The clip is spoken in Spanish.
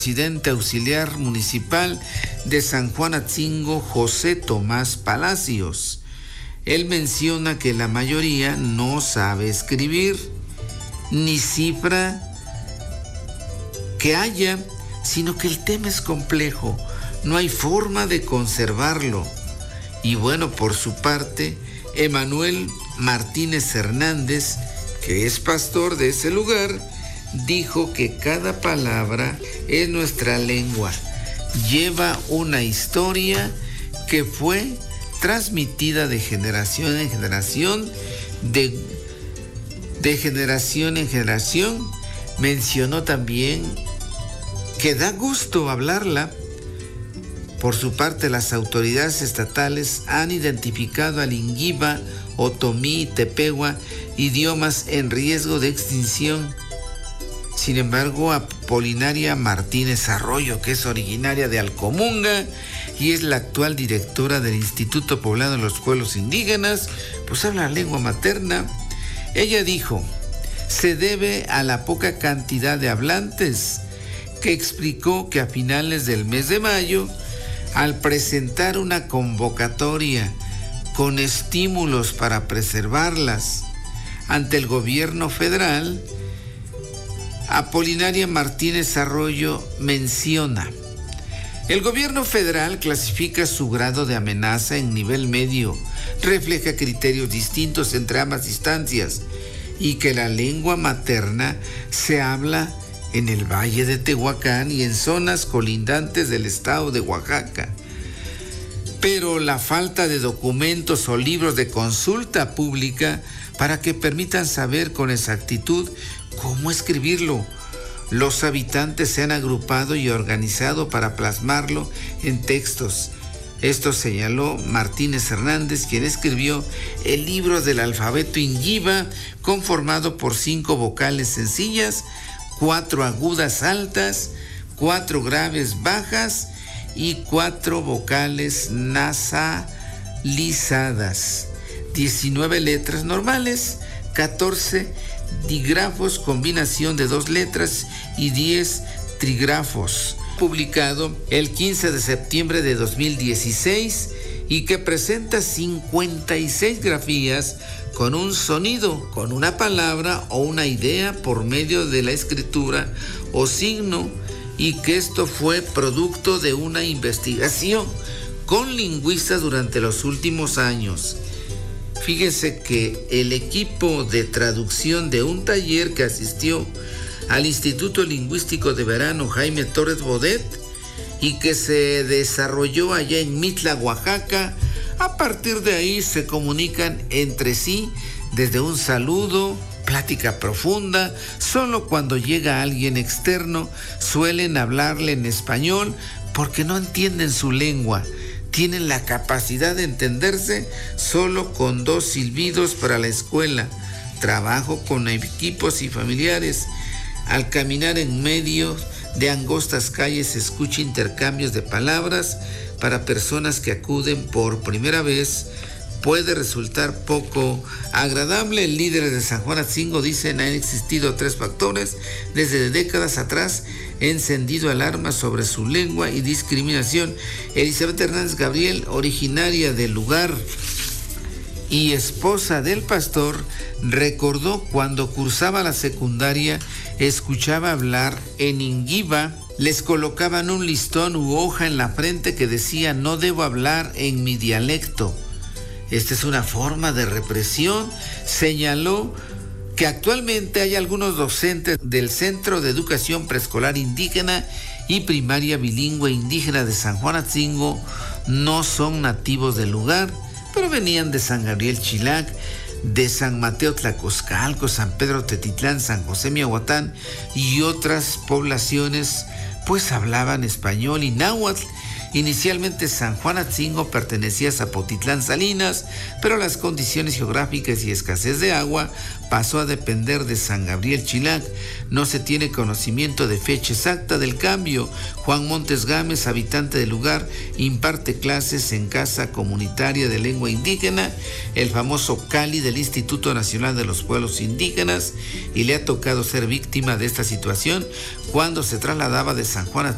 presidente auxiliar municipal de San Juan Atzingo, José Tomás Palacios. Él menciona que la mayoría no sabe escribir, ni cifra que haya, sino que el tema es complejo, no hay forma de conservarlo. Y bueno, por su parte, Emanuel Martínez Hernández, que es pastor de ese lugar, dijo que cada palabra es nuestra lengua, lleva una historia que fue transmitida de generación en generación, de generación en generación. Mencionó también que da gusto hablarla. Por su parte, las autoridades estatales han identificado al Inguiba, Otomí y Tepehua, idiomas en riesgo de extinción. Sin embargo, Apolinaria Martínez Arroyo, que es originaria de Alcomunga y es la actual directora del Instituto Poblano de los Pueblos Indígenas, pues habla la lengua materna. Ella dijo, se debe a la poca cantidad de hablantes, que explicó que a finales del mes de mayo, al presentar una convocatoria con estímulos para preservarlas ante el gobierno federal, Apolinaria Martínez Arroyo menciona, el gobierno federal clasifica su grado de amenaza en nivel medio, refleja criterios distintos entre ambas instancias y que la lengua materna se habla en el Valle de Tehuacán y en zonas colindantes del estado de Oaxaca. Pero la falta de documentos o libros de consulta pública para que permitan saber con exactitud cómo escribirlo. Los habitantes se han agrupado y organizado para plasmarlo en textos. Esto señaló Martínez Hernández, quien escribió el libro del alfabeto Inguiba, conformado por 5 vocales sencillas, 4 agudas altas, 4 graves bajas y 4 vocales nasalizadas, 19 letras normales, 14 dígrafos, combinación de 2 letras y 10 trígrafos, publicado el 15 de septiembre de 2016 y que presenta 56 grafías con un sonido, con una palabra o una idea por medio de la escritura o signo, y que esto fue producto de una investigación con lingüistas durante los últimos años. Fíjense que el equipo de traducción de un taller que asistió al Instituto Lingüístico de Verano Jaime Torres Bodet y que se desarrolló allá en Mitla, Oaxaca, a partir de ahí se comunican entre sí desde un saludo, plática profunda. Solo cuando llega alguien externo suelen hablarle en español porque no entienden su lengua. Tienen la capacidad de entenderse solo con 2 silbidos para la escuela. Trabajo con equipos y familiares. Al caminar en medio de angostas calles se escucha intercambios de palabras. Para personas que acuden por primera vez puede resultar poco agradable. Líderes de San Juan Atzingo dicen han existido 3 factores desde décadas atrás encendido alarma sobre su lengua y discriminación. Elizabeth Hernández Gabriel, originaria del lugar y esposa del pastor, recordó cuando cursaba la secundaria, escuchaba hablar en Inguiba, les colocaban un listón u hoja en la frente que decía no debo hablar en mi dialecto. Esta es una forma de represión. Señaló que actualmente hay algunos docentes del Centro de Educación Preescolar Indígena y Primaria Bilingüe Indígena de San Juan Atzingo, no son nativos del lugar, pero venían de San Gabriel Chilac, de San Mateo Tlacoscalco, San Pedro Tetitlán, San José Miahuatán y otras poblaciones, pues hablaban español y náhuatl. Inicialmente San Juan Atzingo pertenecía a Zapotitlán Salinas, pero las condiciones geográficas y escasez de agua pasó a depender de San Gabriel Chilac. No se tiene conocimiento de fecha exacta del cambio. Juan Montes Gámez, habitante del lugar, imparte clases en Casa Comunitaria de Lengua Indígena, el famoso CALI del Instituto Nacional de los Pueblos Indígenas, y le ha tocado ser víctima de esta situación cuando se trasladaba de San Juan